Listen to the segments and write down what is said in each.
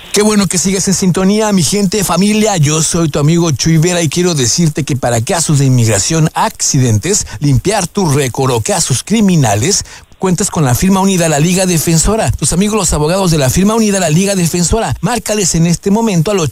Qué bueno que sigas en sintonía, mi gente, familia. Yo soy tu amigo Chuy Vera y quiero decirte que para casos de inmigración, accidentes, limpiar tu récord o casos criminales, cuentas con la firma unida La Liga Defensora. Tus amigos los abogados de la firma unida La Liga Defensora. Márcales en este momento al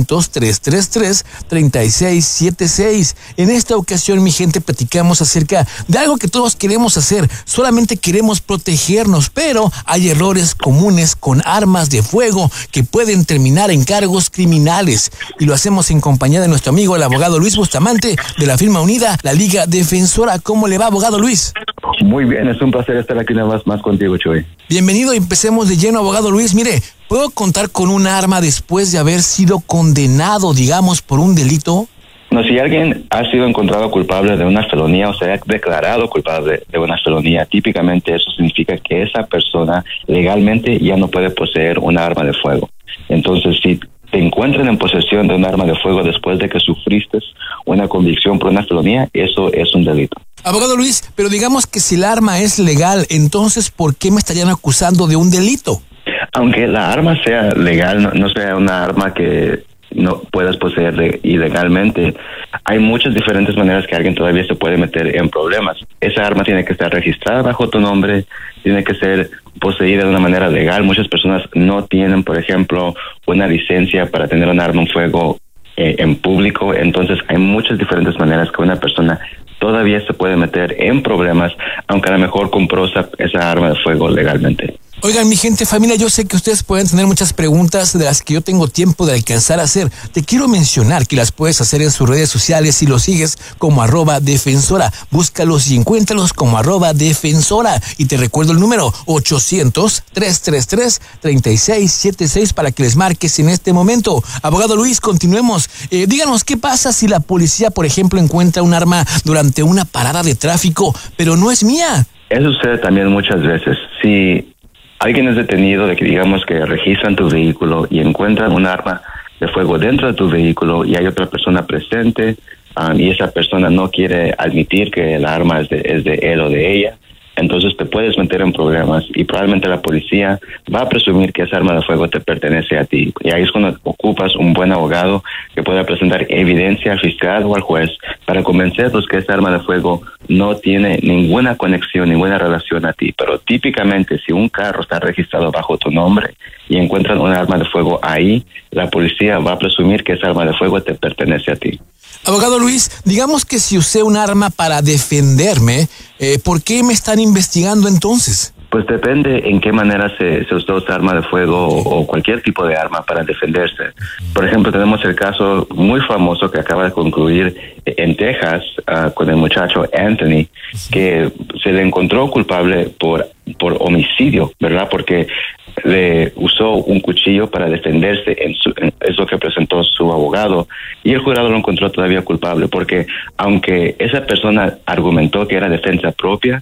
800-333-3676. En esta ocasión, mi gente, platicamos acerca de algo que todos queremos hacer. Solamente queremos protegernos, pero hay errores comunes con armas de fuego que pueden terminar en cargos criminales. Y lo hacemos en compañía de nuestro amigo, el abogado Luis Bustamante, de la firma unida La Liga Defensora. ¿Cómo le va, abogado Luis? Muy bien, es un placer estar aquí una vez más contigo, Chuy. Bienvenido, empecemos de lleno, abogado Luis. Mire, ¿puedo contar con un arma después de haber sido condenado, digamos, por un delito? No, si alguien ha sido encontrado culpable de una felonía o se ha declarado culpable de una felonía, típicamente eso significa que esa persona legalmente ya no puede poseer un arma de fuego. Entonces, si te encuentran en posesión de un arma de fuego después de que sufriste una convicción por una felonía, eso es un delito. Abogado Luis, pero digamos que si el arma es legal, entonces, ¿por qué me estarían acusando de un delito? Aunque la arma sea legal, no sea una arma que no puedas poseer ilegalmente, hay muchas diferentes maneras que alguien todavía se puede meter en problemas. Esa arma tiene que estar registrada bajo tu nombre, tiene que ser poseída de una manera legal. Muchas personas no tienen, por ejemplo, una licencia para tener un arma en fuego en público. Entonces hay muchas diferentes maneras que una persona todavía se puede meter en problemas, aunque a lo mejor compró esa arma de fuego legalmente. Oigan, mi gente, familia, yo sé que ustedes pueden tener muchas preguntas de las que yo tengo tiempo de alcanzar a hacer. Te quiero mencionar que las puedes hacer en sus redes sociales si los sigues como @defensora. Búscalos y encuéntralos como @defensora. Y te recuerdo el número 800-333-3676 para que les marques en este momento. Abogado Luis, continuemos. Díganos, ¿qué pasa si la policía, por ejemplo, encuentra un arma durante una parada de tráfico, pero no es mía? Eso sucede también muchas veces. Si alguien es detenido, de que digamos que registran tu vehículo y encuentran un arma de fuego dentro de tu vehículo y hay otra persona presente y esa persona no quiere admitir que el arma es de él o de ella, entonces te puedes meter en problemas y probablemente la policía va a presumir que esa arma de fuego te pertenece a ti. Y ahí es cuando ocupas un buen abogado que pueda presentar evidencia al fiscal o al juez para convencerlos que esa arma de fuego no tiene ninguna conexión, ninguna relación a ti. Pero típicamente si un carro está registrado bajo tu nombre y encuentran un arma de fuego ahí, la policía va a presumir que esa arma de fuego te pertenece a ti. Abogado Luis, digamos que si usé un arma para defenderme, ¿por qué me están investigando entonces? Pues depende en qué manera se usó esa arma de fuego o cualquier tipo de arma para defenderse. Por ejemplo, tenemos el caso muy famoso que acaba de concluir en Texas con el muchacho Anthony, que se le encontró culpable por homicidio, ¿verdad? Porque le usó un cuchillo para defenderse, es lo que presentó su abogado, y el jurado lo encontró todavía culpable, porque aunque esa persona argumentó que era defensa propia,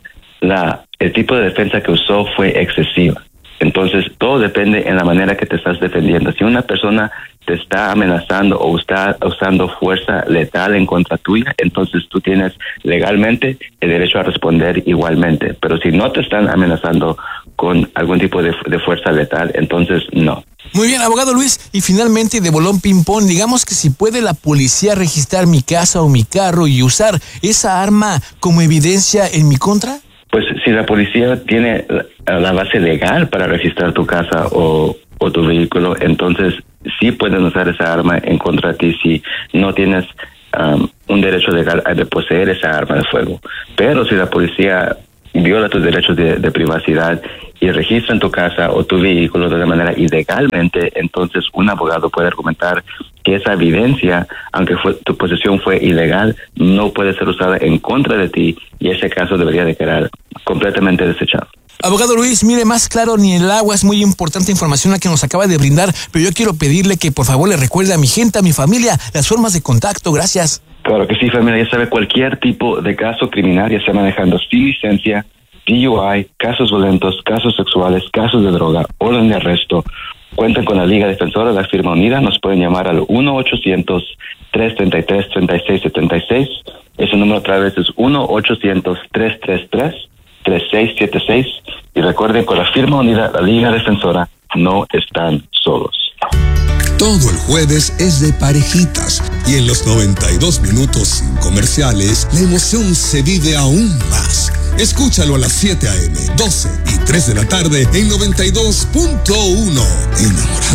el tipo de defensa que usó fue excesiva. Entonces, todo depende en la manera que te estás defendiendo. Si una persona te está amenazando o está usando fuerza letal en contra tuya, entonces tú tienes legalmente el derecho a responder igualmente. Pero si no te están amenazando con algún tipo de fuerza letal, entonces no. Muy bien, abogado Luis, y finalmente de bolón ping-pong, digamos que si puede la policía registrar mi casa o mi carro y usar esa arma como evidencia en mi contra. Pues si la policía tiene la base legal para registrar tu casa o tu vehículo, entonces sí pueden usar esa arma en contra de ti si no tienes un derecho legal de poseer esa arma de fuego. Pero si la policía viola tus derechos de privacidad y registra en tu casa o tu vehículo de una manera ilegalmente, entonces un abogado puede argumentar que esa evidencia, aunque tu posesión fue ilegal, no puede ser usada en contra de ti y ese caso debería de quedar completamente desechado. Abogado Luis, mire, más claro ni el agua, es muy importante información la que nos acaba de brindar, pero yo quiero pedirle que por favor le recuerde a mi gente, a mi familia, las formas de contacto. Gracias. Claro que sí, familia, ya sabe, cualquier tipo de caso criminal, ya sea manejando sin licencia, DUI, casos violentos, casos sexuales, casos de droga, orden de arresto, cuentan con la Liga Defensora de la Firma Unida. Nos pueden llamar al 1-800-333-3676. Ese número otra vez es 1-800-333-3676. Y recuerden, con la Firma Unida, la Liga Defensora, no están solos. Todo el jueves es de parejitas y en los 92 minutos sin comerciales, la emoción se vive aún más. Escúchalo a las 7 a.m., 12 y 3 de la tarde en 92.1. Enamorado.